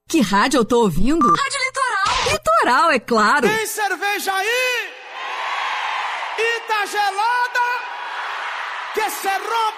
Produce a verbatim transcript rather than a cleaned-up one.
Que rádio eu tô ouvindo? Rádio Litoral. Litoral, é claro. Tem cerveja aí? E tá gelada? Que cê rompe